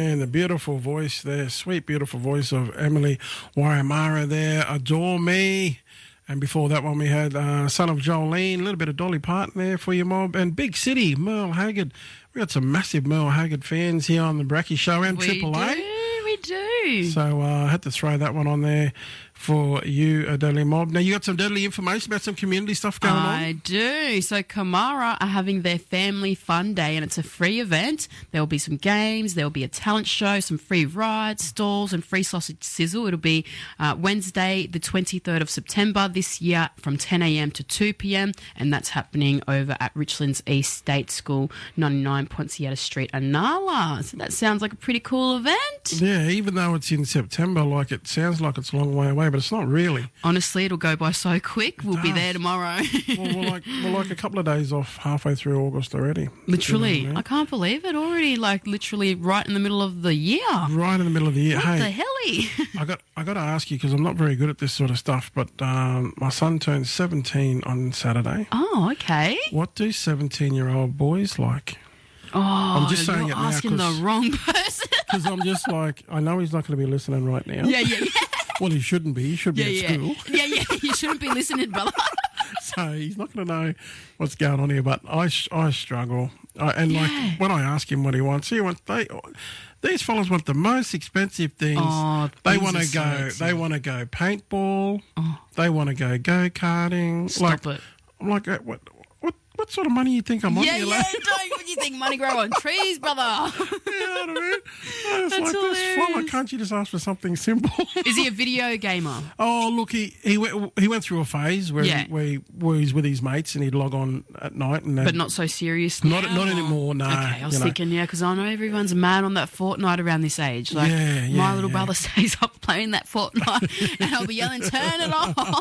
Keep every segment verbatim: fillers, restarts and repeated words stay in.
and the beautiful voice there, sweet, beautiful voice of Emily Waramara there, Adore Me. And before that one, we had uh, Son of Jolene, a little bit of Dolly Parton there for your mob. And Big City, Merle Haggard. We got some massive Merle Haggard fans here on the Bracky Show and we Triple A. Do, we do. So uh, I had to throw that one on there for you, uh, Dudley Mob. Now, you got some Dudley information about some community stuff going I on? I do. do. So Kamara are having their Family Fun Day, and it's a free event. There will be some games, there will be a talent show, some free rides, stalls, and free sausage sizzle. It'll be uh, Wednesday, the twenty-third of September this year from ten a.m. to two p.m, and that's happening over at Richlands East State School, ninety-nine Ponciata Street, Anala. So that sounds like a pretty cool event. Yeah, even though it's in September, like it sounds like it's a long way away, but it's not really. Honestly, it'll go by so quick. We'll be there tomorrow. well, we're like we're like a couple of days off halfway through August already. Literally. You know, I can't believe it already, like literally right in the middle of the year. Right in the middle of the year. What hey, the helly? I got I got to ask you, because I'm not very good at this sort of stuff, but um, my son turns seventeen on Saturday. Oh, okay. What do seventeen-year-old boys like? Oh, I'm just saying you're it now asking the wrong person. Because I'm just like, I know he's not going to be listening right now. Yeah, yeah, yeah. Well, he shouldn't be. He should be yeah, at yeah. school. Yeah, yeah. You shouldn't be listening, brother. So he's not going to know what's going on here. But I, I struggle. I, and Yeah. like when I ask him what he wants, he wants they. These fellas want the most expensive things. Oh, they things want are to so go. expensive. They want to go paintball. Oh. They want to go go karting. Stop like, it. I'm like, uh, what, what, what sort of money you think I'm on? Yeah, here, yeah. lad? Don't what do you think money grow on trees, brother? You know what I mean? I was That's like, this fella, hilarious. can't you just ask for something simple? Is he a video gamer? Oh, look, he he went, he went through a phase where, Yeah. he, where, he, where he's with his mates and he'd log on at night. and But not so serious Not- now, not or- anymore, no, Okay, I was you know. thinking, yeah, because I know everyone's mad on that Fortnite around this age. Like, Yeah, yeah, my little yeah. brother stays up playing that Fortnite, and I'll be yelling, turn it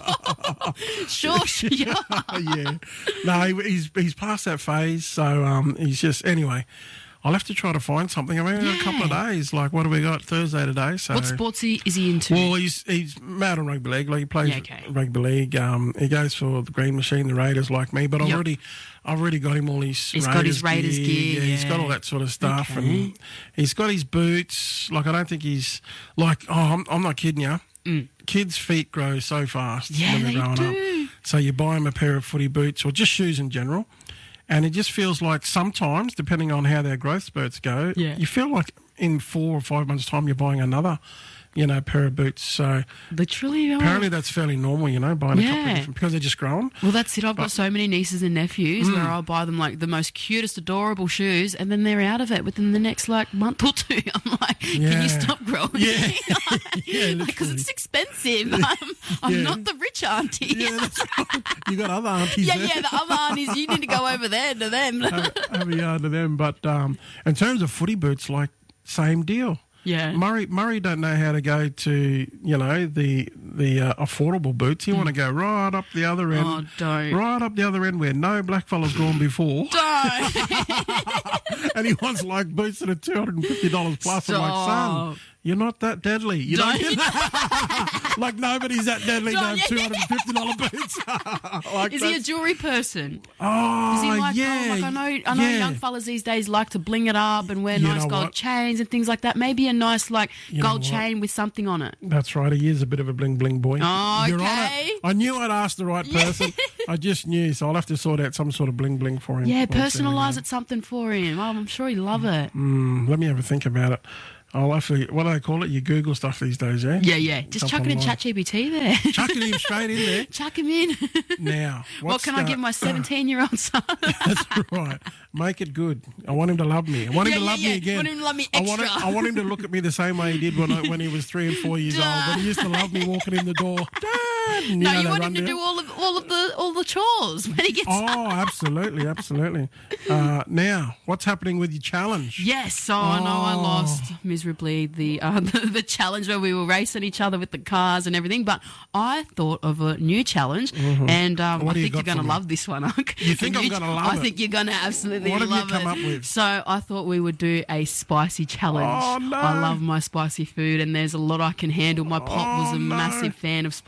off. Shush. Yeah. yeah. No, he, he's he's past that phase, so um, he's just... Anyway, I'll have to try to find something. I mean, in a couple of Yeah. days. Like, what have we got? Thursday today, so... What sports he, is he into? Well, he's he's mad on rugby league. Like, he plays Yeah, okay. rugby league. Um, he goes for the Green Machine, the Raiders, like me. But I've Yep. already, I've already got him all his. He's Raiders got his Raiders gear, Yeah, he's got yeah. all that sort of stuff, Okay. and he's got his boots. Like, I don't think he's like. Oh, I'm, I'm not kidding you. Mm. Kids' feet grow so fast Yeah, when they're they growing do. up. So you buy them a pair of footy boots or just shoes in general. And it just feels like sometimes, depending on how their growth spurts go, Yeah. you feel like in four or five months' time you're buying another, you know, pair of boots. So Literally. oh. apparently that's fairly normal, you know, buying a couple Yeah. of different, because they're just growing. Well, that's it. I've got so many nieces and nephews Mm. where I'll buy them like the most cutest, adorable shoes, and then they're out of it within the next like month or two. I'm like, can Yeah. you stop growing? Yeah. Yeah, Because literally. it's expensive. I'm, I'm Yeah. not the rich auntie. Yeah, that's right. You got other aunties yeah, there. yeah, the other aunties, you need to go over there to them. have, have a yard to them. But um, in terms of footy boots, like, same deal. yeah. Murray Murray don't know how to go to, you know, the the uh, affordable boots. You want to go right up the other end. Oh, don't. Right up the other end where no black fella's gone before. Don't. And he wants like boots that are two hundred fifty dollars plus. I'm like, son, Stop. you're not that deadly. You Don't. don't like nobody's that deadly to Don't. have two hundred fifty dollars boots. Like, Is he a that's- jewellery person? Oh, Is he like, yeah. oh, like I know, I know yeah. young fellas these days like to bling it up and wear You nice know gold what? chains and things like that. Maybe a nice like You know gold what? chain with something on it. That's right. He is a bit of a bling bling boy. Oh, You're on okay. it. I knew I'd asked the right person. I just knew, so I'll have to sort out some sort of bling bling for him. Yeah, once there we personalise go. it something for him. Oh, I'm sure he'd love it. Mm, let me have a think about it. I'll have to, what do they call it? You Google stuff these days, yeah? Yeah, yeah. Just chuck it in online. ChatGPT there. Chucking him straight in there. Chuck him in. Now, What what's can I the- give my seventeen-year-old son? That's right. Make it good. I want him to love me. I want him Yeah, to yeah, love yeah. me again. Want him to love me I want, him, extra. I want him to look at me the same way he did when I, when he was three and four years old. When he used to love me walking in the door. Dad! And, No, know, you they want run him to down. do all of all of the all the chores when he gets Oh, absolutely, absolutely. Uh, now, what's happening with your challenge? Yes, so I know I Oh. lost miserably the, uh, the the challenge where we were racing each other with the cars and everything, but I thought of a new challenge, and um, What I do you think you're got going to for me? love this one, Unc. You think A I'm new- gonna love I it? think you're going to absolutely What have you love come it. up with? So I thought we would do a spicy challenge. Oh, no. I love my spicy food, and there's a lot I can handle. My pop Oh, was a no. massive fan of spicy food.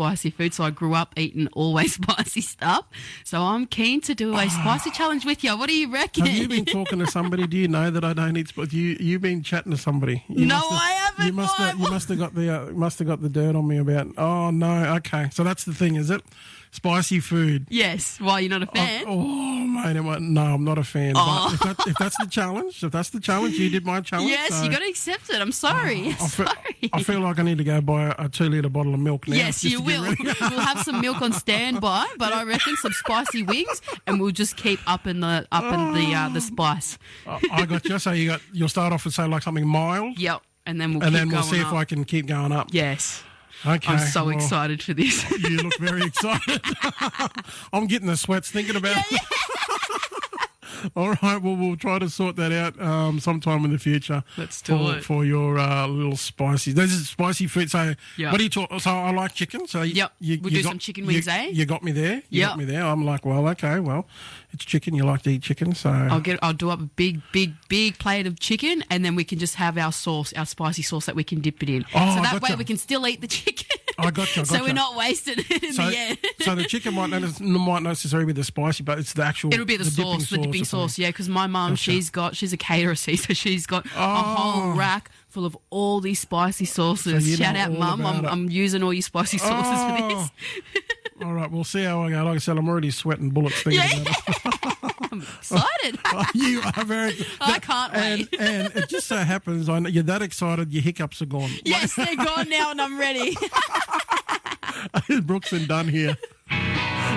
food, so I grew up eating always spicy stuff. So I'm keen to do a spicy challenge with you. What do you reckon? Have you been talking to somebody? Do you know that I don't eat spicy? You you've been chatting to somebody? You No, must have- I haven't, You must have, why? you must have got the uh, must have got the dirt on me about. Oh no, okay. So that's the thing, is it? Spicy food. Yes. Why, you're not a fan? Oh, mate, am I- no, I'm not a fan. Oh. But if, that, if that's the challenge, if that's the challenge, you did my challenge. yes, so you got to accept it. I'm sorry. I feel, sorry. I feel like I need to go buy a, a two litre bottle of milk now. Yes, just you to get will. ready. We'll have some milk on standby, but I reckon some spicy wings, and we'll just keep up in the up in the uh, the spice. I I got you. So you got you'll start off with say like something mild, Yep, and then we'll and keep then we'll going see up. if I can keep going up. Yes, Okay. I'm so well, excited for this. You look very excited. I'm getting the sweats thinking about it. All right, well, we'll try to sort that out um, sometime in the future. Let's do for, it. For your uh, little spicy. This is spicy food. So, Yeah. what do you talk? So, I like chicken. So, you, Yep, you, we'll you do got, some chicken wings, you, eh? You got me there. You Yep. got me there. I'm like, well, okay, well, it's chicken. You like to eat chicken, so. I'll get. I'll do up a big, big, big plate of chicken, and then we can just have our sauce, our spicy sauce that we can dip it in. Oh, so I that way gotcha. we can still eat the chicken. I gotcha, I So gotcha. we're not wasting it in So, the end. so the chicken might not, might not necessarily be the spicy, but it's the actual. It'll be the, dipping sauce, the dipping or sauce, something. yeah. Because my mum, Gotcha. she's got, she's a caterer, see, so she's got a Oh. whole rack full of all these spicy sauces. So you Shout know out, all mum! about I'm, it. I'm using all your spicy sauces for Oh. this. All right, we'll see how I go. Like I said, I'm already sweating bullets thinking Yeah. about it. I'm excited. You are very. I can't and, wait. And it just so happens, I know you're that excited, your hiccups are gone. Yes, they're gone now, and I'm ready. Brooks and Dunn here.